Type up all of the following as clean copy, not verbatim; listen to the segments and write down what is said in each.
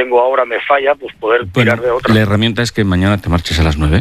tengo ahora me falla, pues poder tirar de otra. La herramienta es que mañana te marches a las 9.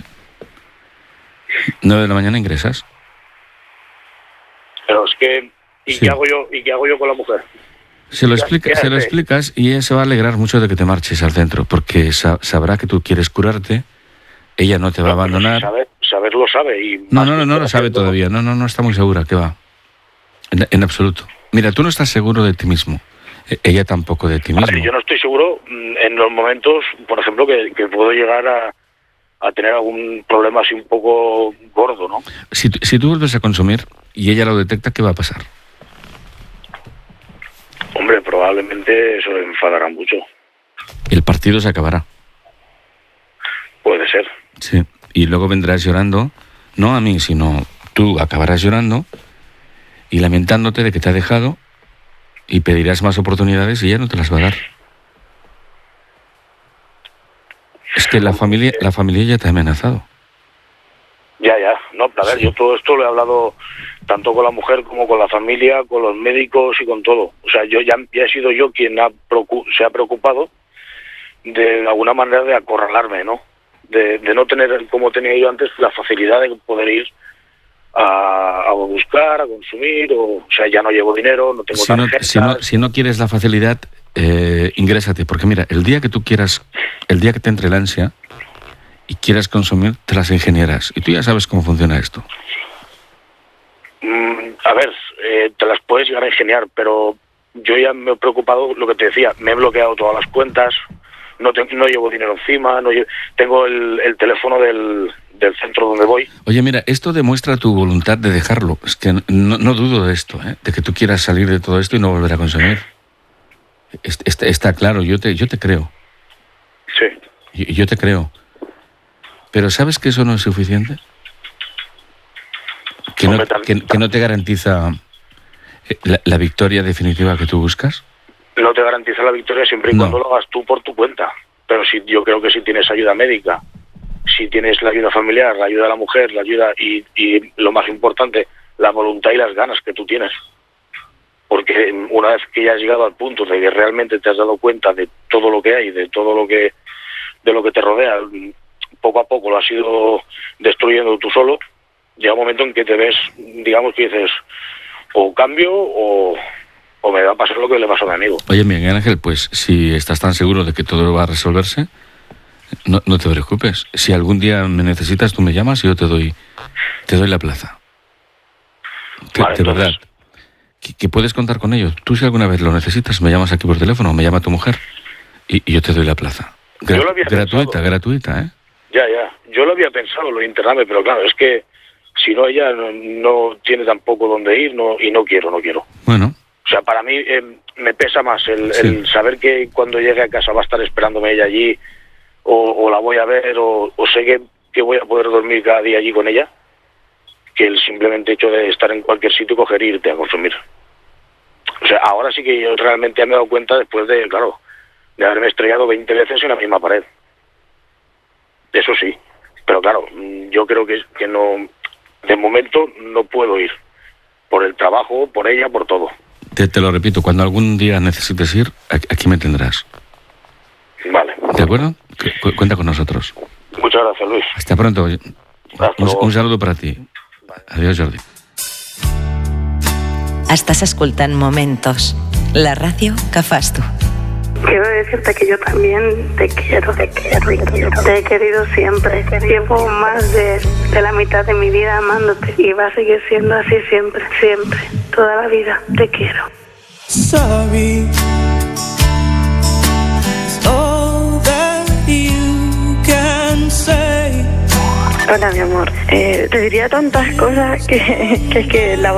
9 de la mañana ingresas. Pero es que... ¿Y qué hago yo con la mujer? Se lo explicas y ella se va a alegrar mucho de que te marches al centro, porque sabrá que tú quieres curarte, ella no te va a abandonar. Saber lo sabe. Y no lo sabe todavía, no está muy segura, que va. En absoluto. Mira, tú no estás seguro de ti mismo, ella tampoco de ti mismo. Yo no estoy seguro en los momentos, por ejemplo, que puedo llegar a tener algún problema así un poco gordo, ¿no? Si tú vuelves a consumir y ella lo detecta, ¿qué va a pasar? Hombre, probablemente eso le enfadará mucho. El partido se acabará. Puede ser. Sí, y luego vendrás llorando, no a mí, sino tú acabarás llorando y lamentándote de que te ha dejado y pedirás más oportunidades y ella no te las va a dar. Es que la familia ya te ha amenazado. Ya. No, a ver, yo todo esto lo he hablado tanto con la mujer como con la familia, con los médicos y con todo. O sea, yo ya he sido yo quien se ha preocupado de alguna manera de acorralarme, ¿no? De no tener, como tenía yo antes, la facilidad de poder ir a buscar, a consumir, o sea, ya no llevo dinero, no tengo tarjeta. Si no quieres la facilidad, ingrésate, porque mira, el día que tú quieras, el día que te entre el ansia y quieras consumir, te las ingenieras. Y tú ya sabes cómo funciona esto. A ver, te las puedes llegar a ingeniar, pero yo ya me he preocupado, lo que te decía, me he bloqueado todas las cuentas, no llevo dinero encima, tengo el teléfono del centro donde voy. Oye, mira, esto demuestra tu voluntad de dejarlo. Es que no dudo de esto, de que tú quieras salir de todo esto y no volver a consumir. Está claro, yo te creo. Sí. Yo te creo. Pero ¿sabes que eso no es suficiente? Que no te garantiza la victoria definitiva que tú buscas. No te garantiza la victoria siempre y cuando lo hagas tú por tu cuenta. Pero yo creo que si tienes ayuda médica, si tienes la ayuda familiar, la ayuda de la mujer, la ayuda y lo más importante, la voluntad y las ganas que tú tienes. Porque una vez que ya has llegado al punto de que realmente te has dado cuenta de todo lo que hay, de lo que te rodea, poco a poco lo has ido destruyendo tú solo, llega un momento en que te ves, digamos que dices, o cambio o me va a pasar lo que le pasó a mi amigo. Oye, Miguel Ángel, pues si estás tan seguro de que todo va a resolverse, no te preocupes. Si algún día me necesitas, tú me llamas y yo te doy la plaza. Vale, de verdad. Que puedes contar con ellos. Tú si alguna vez lo necesitas, me llamas aquí por teléfono, me llama tu mujer y yo te doy la plaza. Gratuita, ¿eh? Ya. Yo lo había pensado, lo de internarme, pero claro, es que si no, ella no tiene tampoco dónde ir y no quiero. Bueno. O sea, para mí me pesa más el saber que cuando llegue a casa va a estar esperándome ella allí, o la voy a ver, o sé que voy a poder dormir cada día allí con ella, que el simplemente hecho de estar en cualquier sitio, coger e irte a consumir. O sea, ahora sí que yo realmente me he dado cuenta después de haberme estrellado 20 veces en la misma pared. Eso sí, pero claro, yo creo que no, de momento no puedo ir, por el trabajo, por ella, por todo. Te lo repito, cuando algún día necesites ir, aquí me tendrás. Vale. ¿De acuerdo? Cuenta con nosotros. Muchas gracias, Luis. Hasta pronto. Un saludo para ti. Adiós, Jordi. Estàs escoltant Momentos, la ràdio que fas tu. Quiero decirte que yo también te quiero. Te he querido siempre. Llevo más de la mitad de mi vida amándote y va a seguir siendo así siempre. Toda la vida te quiero. Sorry. It's all that you can say. Hola, mi amor. Te diría tantas cosas que es que la